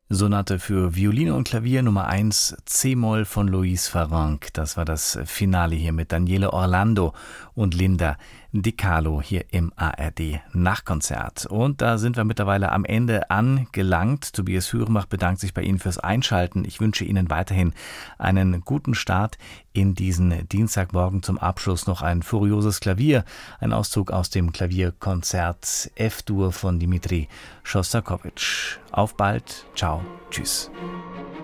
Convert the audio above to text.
Sonate für Violine und Klavier Nummer 1 C-Moll von Luis Farranc. Das war das Finale hier mit Daniele Orlando und Linda Di Carlo hier im ARD Nachkonzert. Und da sind wir mittlerweile am Ende angelangt. Tobias Hürenbach bedankt sich bei Ihnen fürs Einschalten. Ich wünsche Ihnen weiterhin einen guten Start in diesen Dienstagmorgen. Zum Abschluss noch ein furioses Klavier. Ein Auszug aus dem Klavierkonzert F-Dur von Dmitri Schostakowitsch. Auf bald. Ciao. Tschüss.